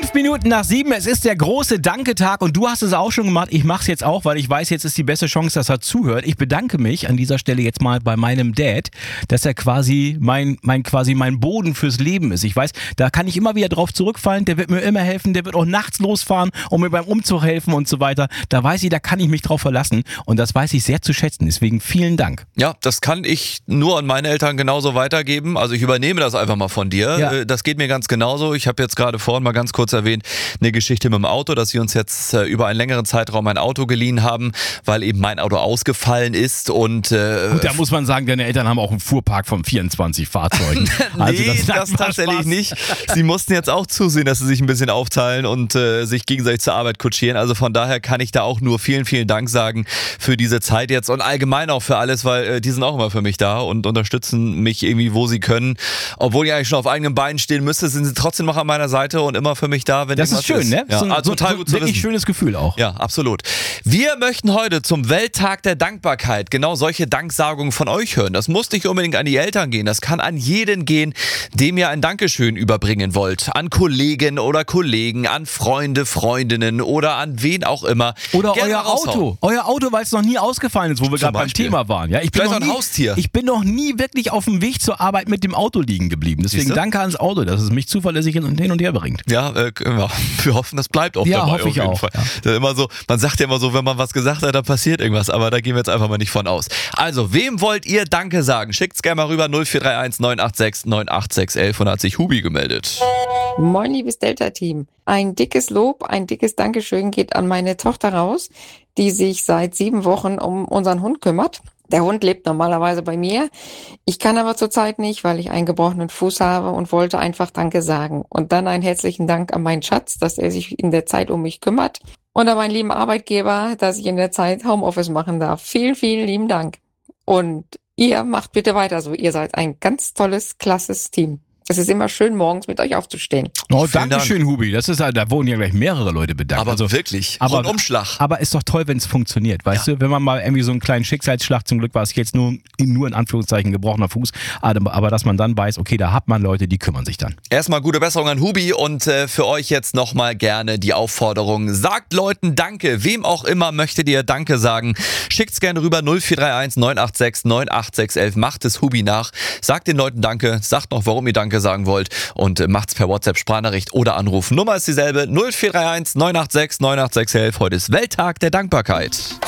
7:05. Es ist der große Danke-Tag und du hast es auch schon gemacht. Ich mache es jetzt auch, weil ich weiß, jetzt ist die beste Chance, dass er zuhört. Ich bedanke mich an dieser Stelle jetzt mal bei meinem Dad, dass er quasi mein Boden fürs Leben ist. Ich weiß, da kann ich immer wieder drauf zurückfallen. Der wird mir immer helfen. Der wird auch nachts losfahren, um mir beim Umzug helfen und so weiter. Da weiß ich, da kann ich mich drauf verlassen und das weiß ich sehr zu schätzen. Deswegen vielen Dank. Ja, das kann ich nur an meine Eltern genauso weitergeben. Also ich übernehme das einfach mal von dir. Ja. Das geht mir ganz genauso. Ich habe jetzt gerade vorhin mal ganz kurz erwähnt, eine Geschichte mit dem Auto, dass sie uns jetzt über einen längeren Zeitraum ein Auto geliehen haben, weil eben mein Auto ausgefallen ist. Und Gut, da muss man sagen, deine Eltern haben auch einen Fuhrpark von 24 Fahrzeugen. Nee, das tatsächlich nicht. Sie mussten jetzt auch zusehen, dass sie sich ein bisschen aufteilen und sich gegenseitig zur Arbeit kutschieren. Also von daher kann ich da auch nur vielen, vielen Dank sagen für diese Zeit jetzt und allgemein auch für alles, weil die sind auch immer für mich da und unterstützen mich irgendwie, wo sie können. Obwohl ich eigentlich schon auf eigenen Beinen stehen müsste, sind sie trotzdem noch an meiner Seite und immer für mich da, wenn das ist schön, ne? Ja, also total gut zu wirklich wissen. Schönes Gefühl auch. Ja, absolut. Wir möchten heute zum Welttag der Dankbarkeit genau solche Danksagungen von euch hören. Das muss nicht unbedingt an die Eltern gehen, das kann an jeden gehen, dem ihr ein Dankeschön überbringen wollt. An Kollegen oder Kollegen, an Freunde, Freundinnen oder an wen auch immer. Oder Gerne euer raushauen. Auto. Euer Auto, weil es noch nie ausgefallen ist, wo wir gerade beim Beispiel. Thema waren. Ja, Vielleicht auch ein Haustier. Ich bin noch nie wirklich auf dem Weg zur Arbeit mit dem Auto liegen geblieben. Deswegen Siehste? danke ans Auto, dass es mich zuverlässig hin und her bringt. Ja, wir hoffen, das bleibt auch Ja, dabei. hoffe ich auf jeden auch, Fall. ja. Das ist immer so, man sagt ja immer so, wenn man was gesagt hat, dann passiert irgendwas. Aber da gehen wir jetzt einfach mal nicht von aus. Also, wem wollt ihr Danke sagen? Schickt's gerne mal rüber 0431 986 98611 und da hat sich Hubi gemeldet. Moin, liebes Delta-Team. Ein dickes Lob, ein dickes Dankeschön geht an meine Tochter raus, die sich seit 7 Wochen um unseren Hund kümmert. Der Hund lebt normalerweise bei mir. Ich kann aber zurzeit nicht, weil ich einen gebrochenen Fuß habe und wollte einfach Danke sagen. Und dann einen herzlichen Dank an meinen Schatz, dass er sich in der Zeit um mich kümmert. Und an meinen lieben Arbeitgeber, dass ich in der Zeit Homeoffice machen darf. Vielen, vielen lieben Dank. Und ihr macht bitte weiter so. Ihr seid ein ganz tolles, klasses Team. Es ist immer schön, morgens mit euch aufzustehen. Oh, Vielen danke schön, Hubi. Das ist, da wurden ja gleich mehrere Leute bedankt. Aber Also, wirklich, aber- Rundumschlag. Aber ist doch toll, wenn es funktioniert, weißt du? Wenn man mal irgendwie so einen kleinen Schicksalsschlag, zum Glück war es jetzt nur in Anführungszeichen gebrochener Fuß, aber dass man dann weiß, okay, da hat man Leute, die kümmern sich dann. Erstmal gute Besserung an Hubi und für euch jetzt nochmal gerne die Aufforderung. Sagt Leuten Danke, wem auch immer möchtet ihr Danke sagen. Schickt's gerne rüber 0431 986 98611. Macht es Hubi nach. Sagt den Leuten Danke, sagt noch, warum ihr Danke sagen wollt und macht's per WhatsApp, Sprachnachricht oder Anruf. Nummer ist dieselbe 0431 986 98611. Heute ist Welttag der Dankbarkeit.